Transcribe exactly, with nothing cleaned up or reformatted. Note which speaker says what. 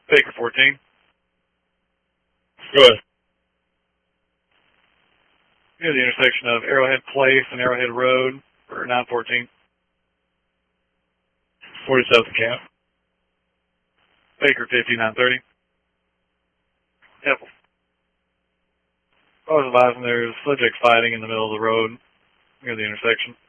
Speaker 1: Baker fourteen.
Speaker 2: Go ahead.
Speaker 1: Near the intersection of Arrowhead Place and Arrowhead Road for nine fourteen.
Speaker 2: forty-seventh Camp.
Speaker 1: Baker fifty-nine thirty. Yep. I was advising there's subject fighting in the middle of the road near the intersection.